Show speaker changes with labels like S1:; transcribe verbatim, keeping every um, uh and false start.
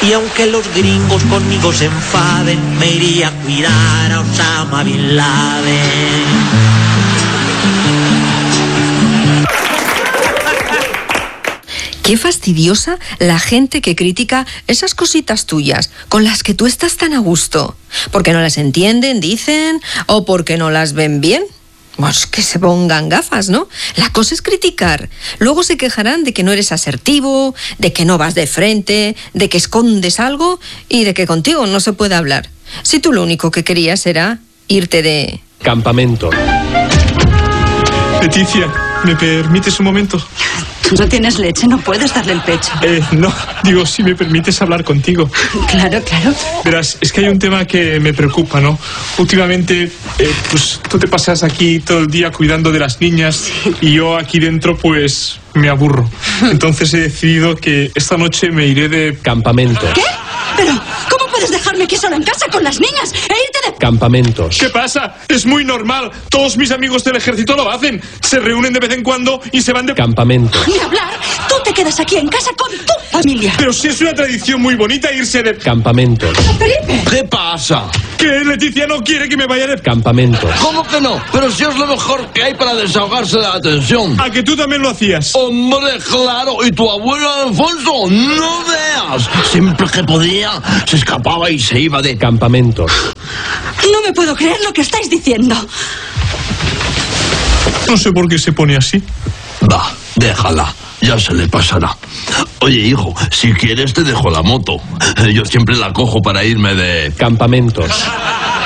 S1: Y aunque los gringos conmigo se enfaden, me iría a cuidar a Osama Bin Laden.
S2: Qué fastidiosa la gente que critica esas cositas tuyas con las que tú estás tan a gusto. Porque no las entienden, dicen, o porque no las ven bien. Pues que se pongan gafas, ¿no? La cosa es criticar. Luego se quejarán de que no eres asertivo, de que no vas de frente, de que escondes algo y de que contigo no se puede hablar. Si tú lo único que querías era irte de...
S3: campamento.
S4: Leticia, ¿me permites un momento?
S5: Tú no tienes leche, no puedes darle el pecho.
S4: Eh, no, digo, si me permites hablar contigo.
S5: Claro, claro.
S4: Verás, es que hay un tema que me preocupa, ¿no? Últimamente, eh, pues tú te pasas aquí todo el día cuidando de las niñas, sí, y yo aquí dentro, pues, me aburro. Entonces he decidido que esta noche me iré de...
S3: campamento.
S5: ¿Qué? Pero, ¿cómo puedes dejarme aquí sola en casa con las niñas e irte de...
S3: campamentos?
S4: ¿Qué pasa? Es muy normal. Todos mis amigos del ejército lo hacen. Se reúnen de vez en cuando y se van de...
S3: campamentos.
S5: Ni hablar. Tú te quedas aquí en casa con tu familia.
S4: Pero si es una tradición muy bonita irse de...
S3: campamentos.
S5: Felipe.
S6: ¿Qué pasa?
S4: Que Leticia no quiere que me vaya de...
S3: campamentos.
S6: ¿Cómo que no? Pero si es lo mejor que hay para desahogarse de la tensión.
S4: ¿A que tú también lo hacías?
S6: Hombre, claro. ¿Y tu abuelo Alfonso? No veas. Siempre que podía, se escapaba y se iba de...
S3: campamentos.
S5: No me puedo creer lo que estáis diciendo.
S4: No sé por qué se pone así.
S6: Va, déjala. Ya se le pasará. Oye, hijo, si quieres te dejo la moto. Yo siempre la cojo para irme de...
S3: campamentos.